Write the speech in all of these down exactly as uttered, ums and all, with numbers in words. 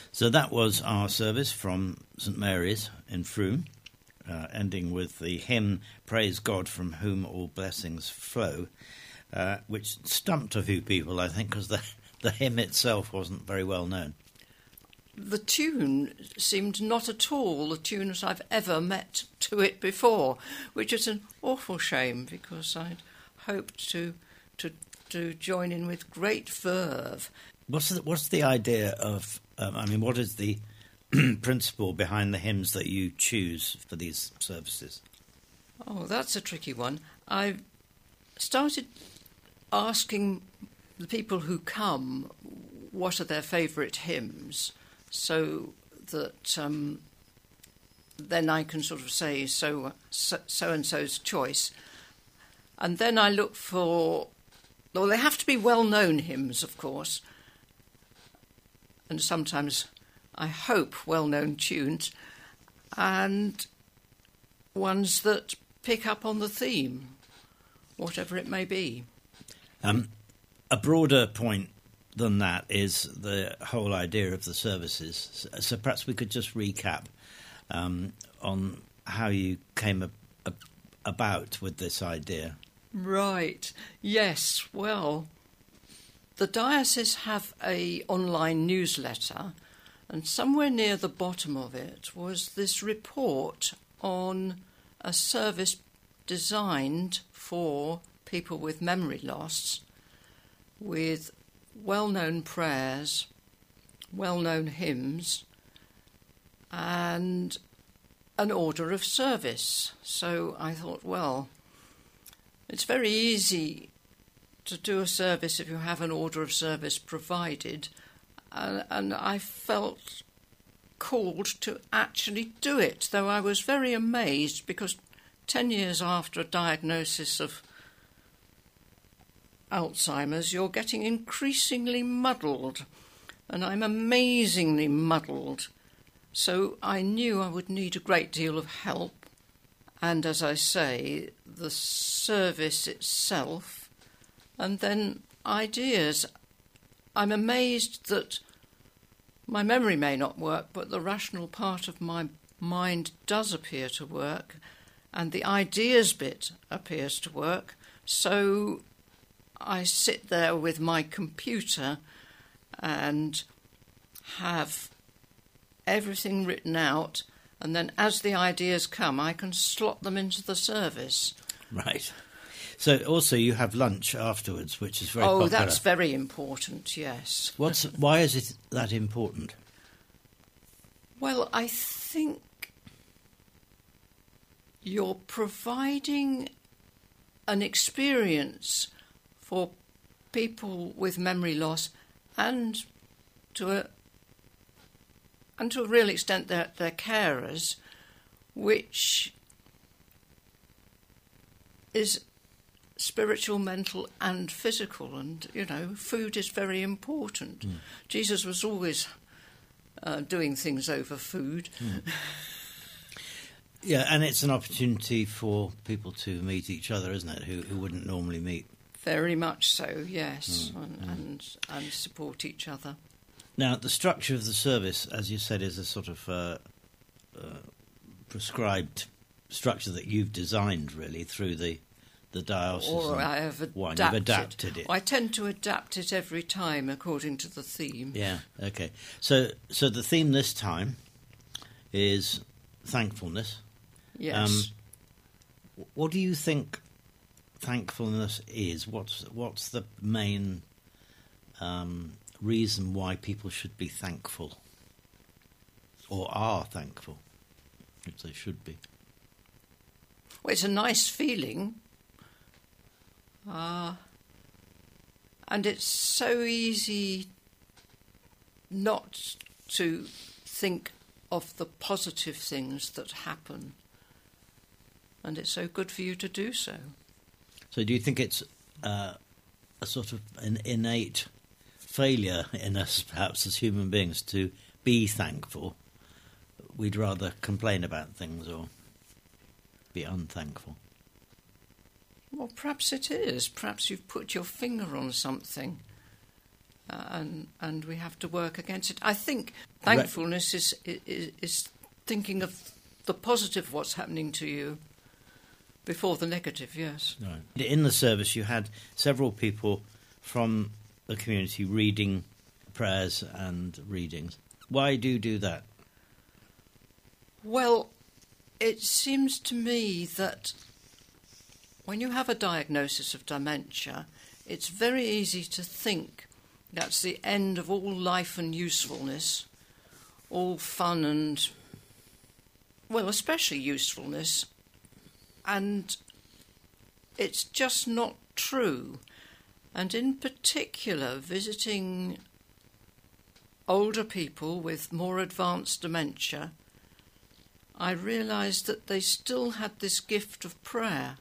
So that was our service from St Mary's in Frome, uh, ending with the hymn Praise God from whom all blessings flow, uh, which stumped a few people, I think, because the, the hymn itself wasn't very well known. The tune seemed not at all the tune that I've ever met to it before, which is an awful shame because I'd hoped to to to join in with great verve. What's the, what's the idea of, um, I mean, what is the principle behind the hymns that you choose for these services? Oh, that's a tricky one. I started asking the people who come what are their favourite hymns, so that um, then I can sort of say so, so so-and-so's choice. And then I look for, well, they have to be well-known hymns, of course, and sometimes, I hope, well-known tunes, and ones that pick up on the theme, whatever it may be. Um, a broader point than that is the whole idea of the services. So perhaps we could just recap um, on how you came a, a, about with this idea. Right. Yes. Well, the diocese have a online newsletter, and somewhere near the bottom of it was this report on a service designed for people with memory loss, with well-known prayers, well-known hymns, and an order of service. So I thought, well, it's very easy to do a service if you have an order of service provided, and, and I felt called to actually do it, though I was very amazed because ten years after a diagnosis of Alzheimer's, you're getting increasingly muddled, and I'm amazingly muddled. So I knew I would need a great deal of help, and as I say, the service itself, and then ideas. I'm amazed that my memory may not work, but the rational part of my mind does appear to work, and the ideas bit appears to work, so I sit there with my computer and have everything written out, and then as the ideas come, I can slot them into the service. Right. So also you have lunch afterwards, which is very oh, popular. that's very important, yes. What's why is it that important? Well, I think you're providing an experience for people with memory loss and to a and to a real extent their, their carers, which is spiritual, mental and physical. And, you know, food is very important. Mm. Jesus was always uh, doing things over food. Mm. Yeah, and it's an opportunity for people to meet each other, isn't it, who, who wouldn't normally meet? Very much so, yes, mm. And, Mm. and and support each other. Now, the structure of the service, as you said, is a sort of uh, uh, prescribed structure that you've designed, really, through the, the diocese. Or I have adapted, one. You've adapted it. I tend to adapt it every time according to the theme. Yeah, okay. So, so the theme this time is thankfulness. Yes. Um, what do you think thankfulness is? What's what's the main um, reason why people should be thankful, or are thankful, which they should be? Well, it's a nice feeling, uh, and it's so easy not to think of the positive things that happen, and it's so good for you to do so. So do you think it's uh, a sort of an innate failure in us, perhaps, as human beings, to be thankful? We'd rather complain about things or be unthankful. Well, perhaps it is. Perhaps you've put your finger on something. uh, and and we have to work against it. I think thankfulness is is, is thinking of the positive of what's happening to you before the negative. Yes. Right. In the service, you had several people from the community reading prayers and readings. Why do you do that? Well, it seems to me that when you have a diagnosis of dementia, it's very easy to think that's the end of all life and usefulness, all fun and, well, especially usefulness. And it's just not true. And in particular, visiting older people with more advanced dementia, I realised that they still had this gift of prayer.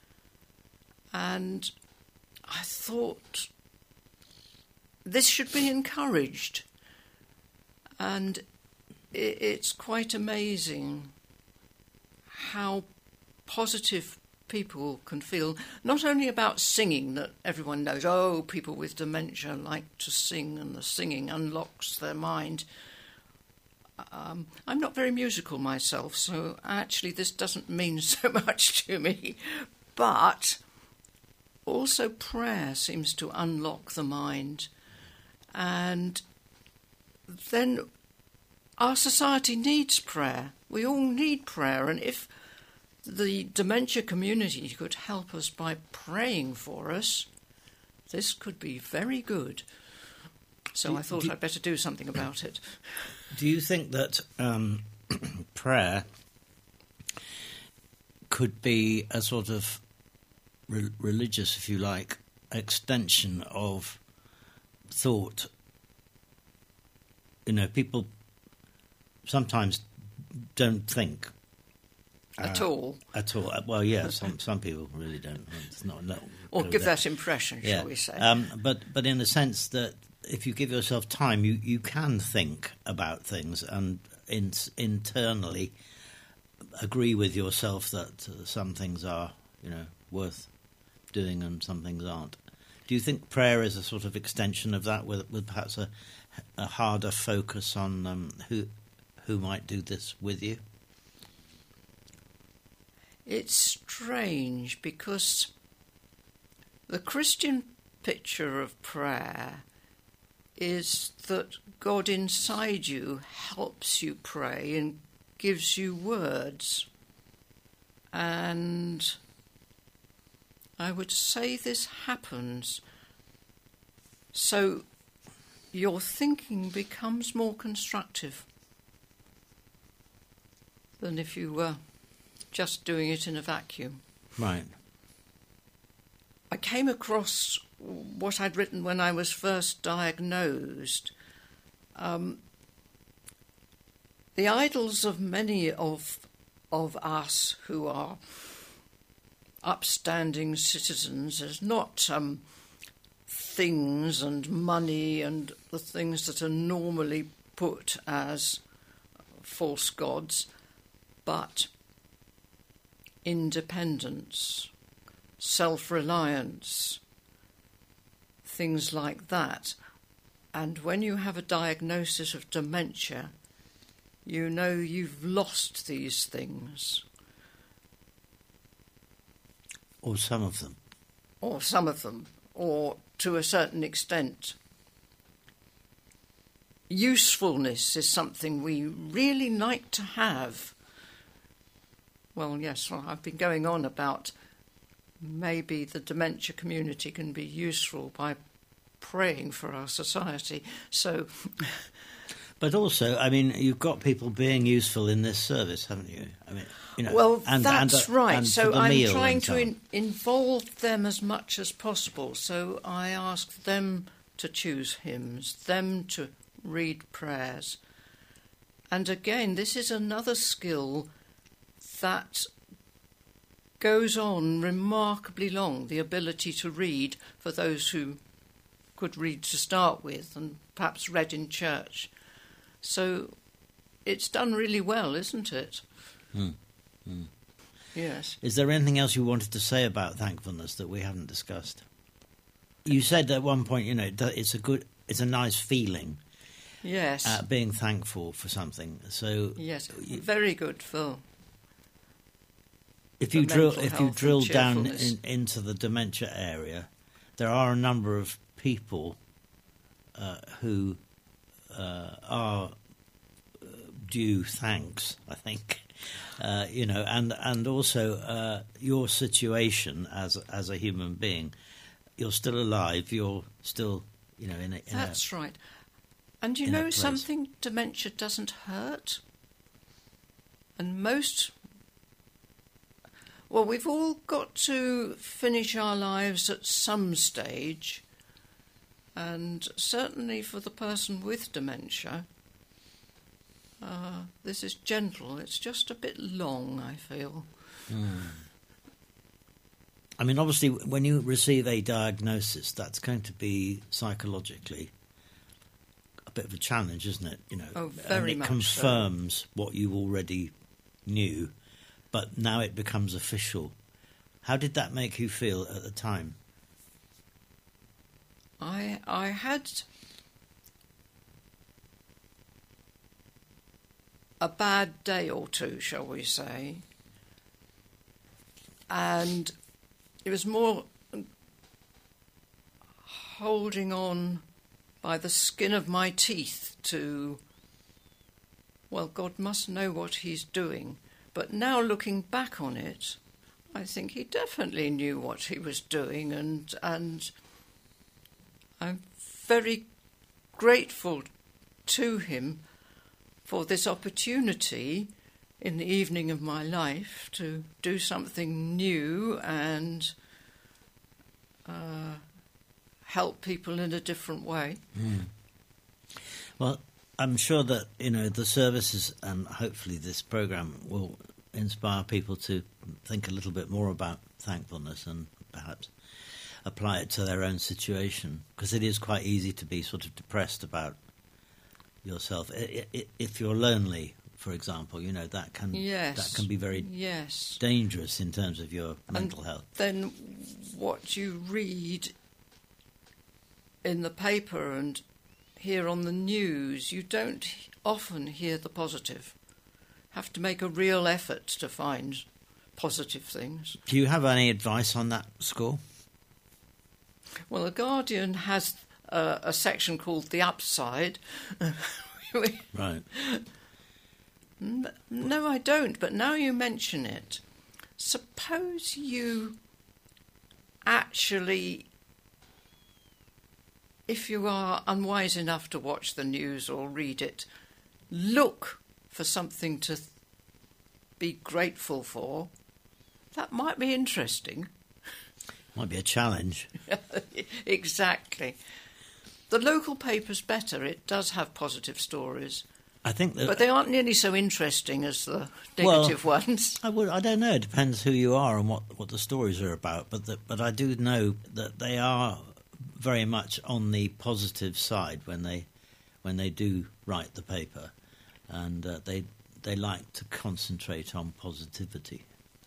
And I thought this should be encouraged. And it's quite amazing how positive people can feel, not only about singing, that everyone knows, oh, people with dementia like to sing and the singing unlocks their mind. Um, I'm not very musical myself, so actually this doesn't mean so much to me. But also prayer seems to unlock the mind. And then our society needs prayer. We all need prayer. And if the dementia community could help us by praying for us, this could be very good. So do, I thought do, I'd better do something about it. Do you think that um, prayer could be a sort of re- religious, if you like, extension of thought? You know, people sometimes don't think. At uh, all? At all. Well, yeah, some some people really don't. It's not, no, or give that. that impression, yeah. shall we say. Um, but, but in the sense that if you give yourself time, you, you can think about things and in, internally agree with yourself that uh, some things are, you know, worth doing and some things aren't. Do you think prayer is a sort of extension of that, with, with perhaps a, a harder focus on um, who who might do this with you? It's strange because the Christian picture of prayer is that God inside you helps you pray and gives you words. And I would say this happens so your thinking becomes more constructive than if you were just doing it in a vacuum. Right. I came across what I'd written when I was first diagnosed. Um, the idols of many of of us who are upstanding citizens is not um, things and money and the things that are normally put as false gods, but independence, self-reliance, things like that. And when you have a diagnosis of dementia, you know you've lost these things. Or some of them. Or some of them, or to a certain extent. Usefulness is something we really like to have. Well, yes, well, I've been going on about maybe the dementia community can be useful by praying for our society. So, but also, I mean, you've got people being useful in this service, haven't you? I mean, you know, well, and, that's and, right. and so I'm trying so to in, involve them as much as possible. So I ask them to choose hymns, them to read prayers. And again, this is another skill that goes on remarkably long, the ability to read for those who could read to start with and perhaps read in church. So it's done really well, isn't it? Hmm. Hmm. Yes. Is there anything else you wanted to say about thankfulness that we haven't discussed? You said at one point, you know, it's a good it's a nice feeling. Yes. Uh, being thankful for something. So yes, you, very good for. if for you drill mental if health you and drill down cheerfulness. in, into the dementia area, there are a number of people uh, who uh, are uh, due thanks, I think. Uh, you know, and and also uh, your situation as as a human being, you're still alive. You're still, you know, in a. In That's a, right. And you in a know place. something? Dementia doesn't hurt. And most. Well, we've all got to finish our lives at some stage. And certainly for the person with dementia, uh, this is gentle. It's just a bit long, I feel. Mm. I mean, obviously, when you receive a diagnosis, that's going to be psychologically a bit of a challenge, isn't it? You know, Oh, very and it much confirms so. what you already knew, but now it becomes official. How did that make you feel at the time? I I had a bad day or two, shall we say, and it was more holding on by the skin of my teeth to, well, God must know what he's doing. But now looking back on it, I think he definitely knew what he was doing, and and I'm very grateful to him for this opportunity in the evening of my life to do something new and uh, help people in a different way. Mm. Well, I'm sure that, you know, the services and hopefully this programme will inspire people to think a little bit more about thankfulness and perhaps apply it to their own situation, because it is quite easy to be sort of depressed about yourself. I, I, if you're lonely, for example, you know, that can Yes. that can be very Yes. dangerous in terms of your mental And health. Then what you read in the paper and hear on the news, you don't often hear the positive. Have to make a real effort to find positive things. Do you have any advice on that score? Well, The Guardian has uh, a section called The Upside. Right. No, I don't, but now you mention it, suppose you actually, if you are unwise enough to watch the news or read it, look for something to th- be grateful for. That might be interesting. Might be a challenge. Exactly. The local paper's better. It does have positive stories. I think that, But they aren't nearly so interesting as the negative well, ones. I would. I don't know. It depends who you are and what, what the stories are about. But the, but I do know that they are very much on the positive side when they when they do write the paper, and uh, they they like to concentrate on positivity.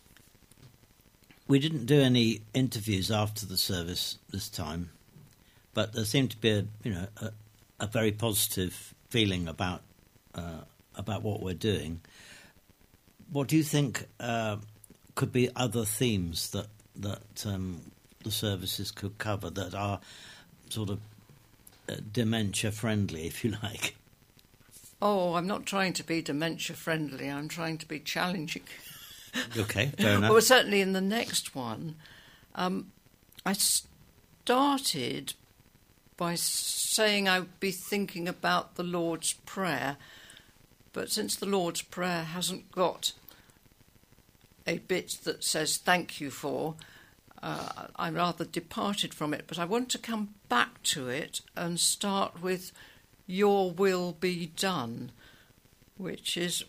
We didn't do any interviews after the service this time, but there seemed to be a you know a, a very positive feeling about uh, about what we're doing. What do you think uh, could be other themes that that um, the services could cover that are sort of uh, dementia friendly, if you like? Oh, I'm not trying to be dementia friendly. I'm trying to be challenging. Okay, fair enough. Well, certainly in the next one, um, I started by saying I would be thinking about the Lord's Prayer, but since the Lord's Prayer hasn't got a bit that says thank you for, uh, I rather departed from it. But I want to come back to it and start with your will be done, which is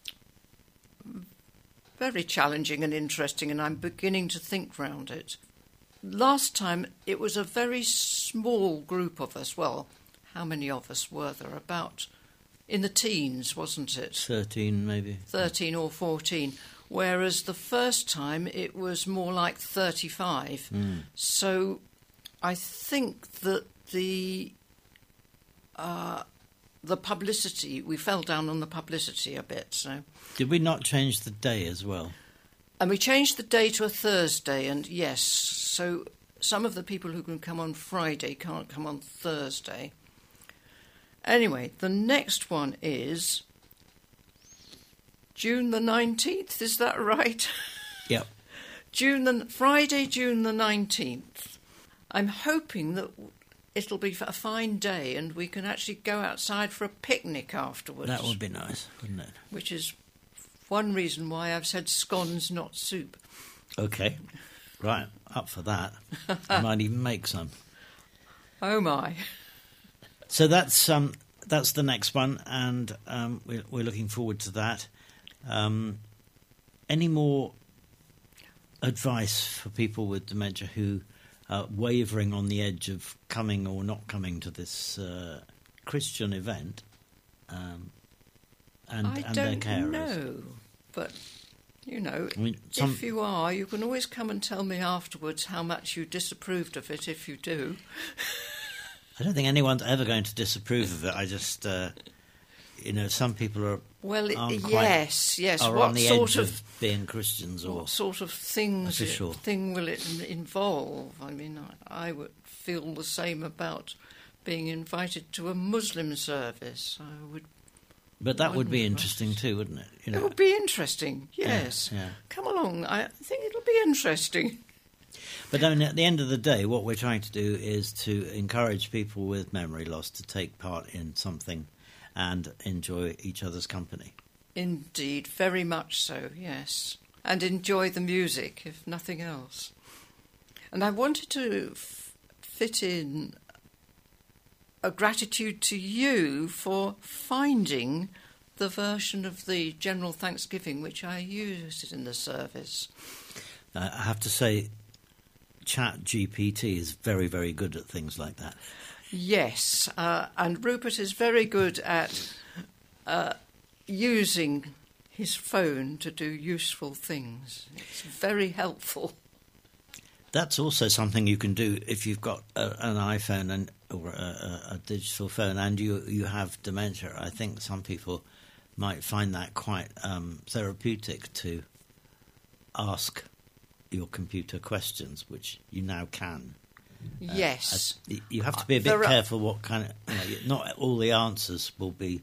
very challenging and interesting, and I'm beginning to think round it. Last time it was a very small group of us. Well, how many of us were there? About in the teens, wasn't it? Thirteen, maybe. Thirteen or fourteen. Whereas the first time it was more like thirty-five. Mm. So I think that the uh, the publicity, we fell down on the publicity a bit. So, did we not change the day as well? And we changed the day to a Thursday, and yes, so some of the people who can come on Friday can't come on Thursday. Anyway, the next one is June the nineteenth, is that right? Yep. June the Friday, June the nineteenth. I'm hoping that it'll be a fine day and we can actually go outside for a picnic afterwards. That would be nice, wouldn't it? Which is one reason why I've said scones, not soup. Okay, right, up for that. I might even make some. Oh my! So that's um that's the next one, and um, we're, we're looking forward to that. Um, any more advice for people with dementia who are wavering on the edge of coming or not coming to this uh, Christian event, um, and, I and don't their carers? know, but you know, I mean, some... if you are, you can always come and tell me afterwards how much you disapproved of it. If you do, I don't think anyone's ever going to disapprove of it. I just, uh, you know, some people are well, aren't quite, yes, yes. are what on the sort edge of, of being Christians or what sort of things official. It, thing will it involve? I mean, I, I would feel the same about being invited to a Muslim service. I would. But that would be interesting too, wouldn't it? You know, it would be interesting, yes. Yeah, yeah. Come along, I think it'll be interesting. But I mean, at the end of the day, what we're trying to do is to encourage people with memory loss to take part in something and enjoy each other's company. Indeed, very much so, yes. And enjoy the music, if nothing else. And I wanted to f- fit in a gratitude to you for finding the version of the General Thanksgiving which I used in the service. Uh, I have to say, Chat G P T is very, very good at things like that. Yes, uh, and Rupert is very good at uh, using his phone to do useful things. It's very helpful. That's also something you can do if you've got a, an iPhone and or a, a digital phone and you you have dementia. I think some people might find that quite um, therapeutic to ask your computer questions, which you now can. Yes. Uh, you have to be a bit There are- careful what kind of... You know, not all the answers will be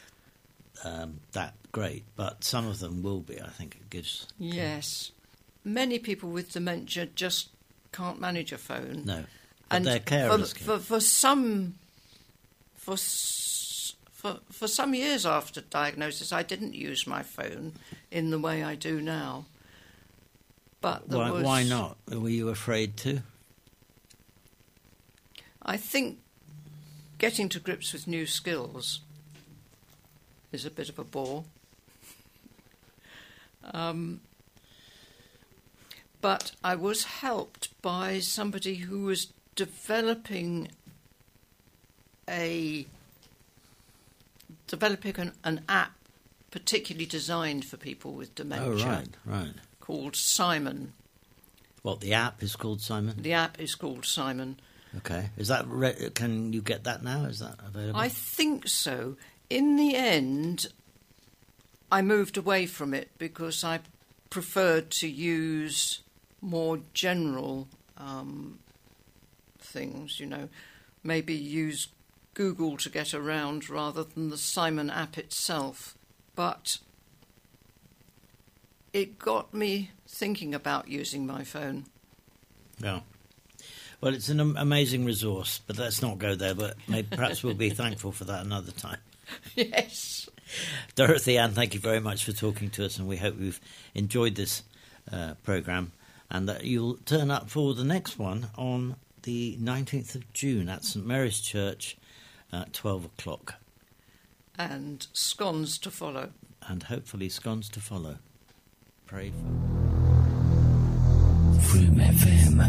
um, that great, but some of them will be, I think it gives... Yes. Many people with dementia just can't manage a phone. No, but And their carers for, can. for, for some... For, s- for, for some years after diagnosis, I didn't use my phone in the way I do now. But there Why, was, why not? Were you afraid to? I think getting to grips with new skills is a bit of a bore. Um, but I was helped by somebody who was developing a developing an, an app particularly designed for people with dementia. Oh, right, right. Called Simon. What, the app is called Simon? The app is called Simon. Okay. Is that re- can you get that now? Is that available? I think so. In the end, I moved away from it because I preferred to use more general um, things, you know, maybe use Google to get around rather than the Simon app itself. But it got me thinking about using my phone. Yeah. Well, it's an am- amazing resource, but let's not go there. But maybe, perhaps we'll be thankful for that another time. Yes. Dorothy Ann, thank you very much for talking to us, and we hope you've enjoyed this uh, programme and that you'll turn up for the next one on the nineteenth of June at St Mary's Church at twelve o'clock. And scones to follow. And hopefully scones to follow. Pray for... Vroom F M.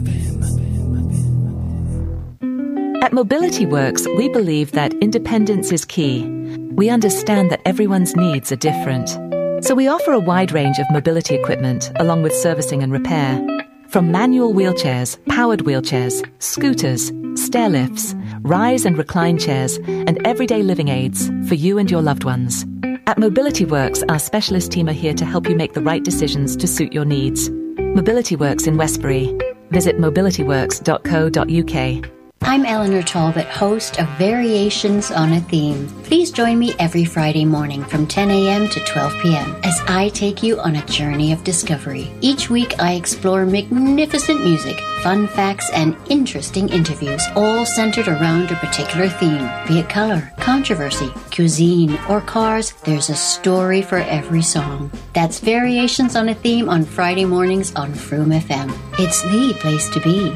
At Mobility Works, we believe that independence is key. We understand that everyone's needs are different. So we offer a wide range of mobility equipment, along with servicing and repair. From manual wheelchairs, powered wheelchairs, scooters, stair lifts, rise and recline chairs, and everyday living aids for you and your loved ones. At Mobility Works, our specialist team are here to help you make the right decisions to suit your needs. Mobility Works in Westbury. Visit mobility works dot co dot uk. I'm Eleanor Talbot, host of Variations on a Theme. Please join me every Friday morning from ten a.m. to twelve p.m. as I take you on a journey of discovery. Each week I explore magnificent music, fun facts, and interesting interviews, all centered around a particular theme. Be it color, controversy, cuisine, or cars, there's a story for every song. That's Variations on a Theme on Friday mornings on Froome F M. It's the place to be.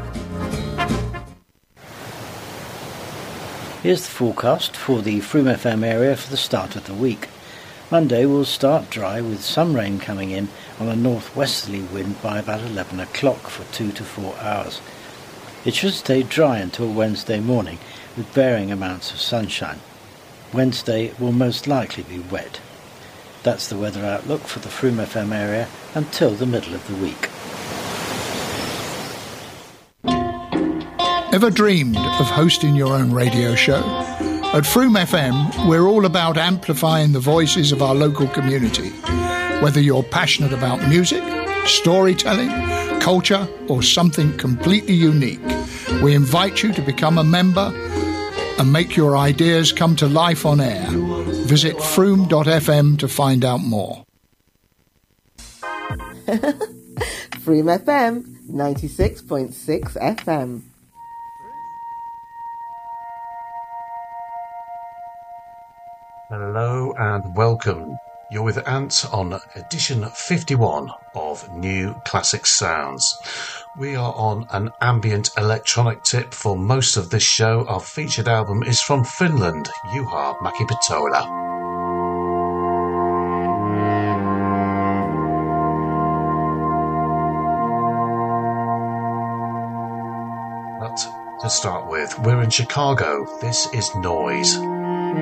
Here's the forecast for the Froome F M area for the start of the week. Monday will start dry with some rain coming in on a northwesterly wind by about eleven o'clock for two to four hours. It should stay dry until Wednesday morning with varying amounts of sunshine. Wednesday will most likely be wet. That's the weather outlook for the Froome F M area until the middle of the week. Ever dreamed of hosting your own radio show? At Froome F M, we're all about amplifying the voices of our local community. Whether you're passionate about music, storytelling, culture, or something completely unique, we invite you to become a member and make your ideas come to life on air. Visit froome dot f m to find out more. Froome F M, ninety-six point six F M. Hello and welcome. You're with Ant on edition fifty-one of New Classic Sounds. We are on an ambient electronic tip for most of this show. Our featured album is from Finland, Juha Mäkipitola. But to start with, we're in Chicago. This is Noise.